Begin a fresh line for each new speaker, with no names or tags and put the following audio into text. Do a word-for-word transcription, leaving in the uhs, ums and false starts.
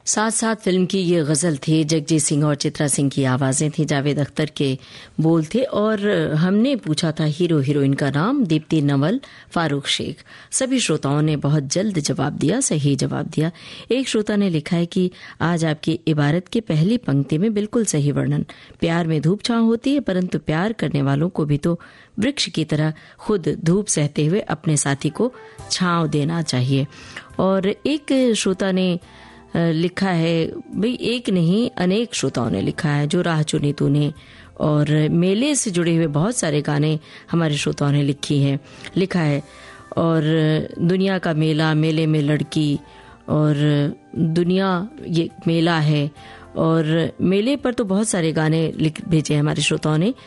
साथ साथ फिल्म की ये गज़ल थी, जगजीत सिंह और चित्रा सिंह की आवाज़ें थी, जावेद अख्तर के बोल थे और हमने पूछा था हीरो हीरोइन का नाम, दीप्ति नवल, फारूक शेख। सभी श्रोताओं ने बहुत जल्द जवाब दिया, सही जवाब दिया। एक श्रोता ने लिखा है कि आज आपकी इबारत की पहली पंक्ति में बिल्कुल सही वर्णन। प्यार में धूप छांव होती है, परंतु प्यार करने वालों को भी तो वृक्ष की तरह खुद धूप सहते हुए अपने साथी को छांव देना चाहिए। और एक श्रोता ने लिखा है, भाई एक नहीं अनेक श्रोताओं ने लिखा है, जो राह चुनी तूने, और मेले से जुड़े हुए बहुत सारे गाने हमारे श्रोताओं ने लिखी हैं लिखा है। और दुनिया का मेला, मेले में लड़की, और दुनिया ये मेला है, और मेले पर तो बहुत सारे गाने लिख भेजे हैं हमारे श्रोताओं ने।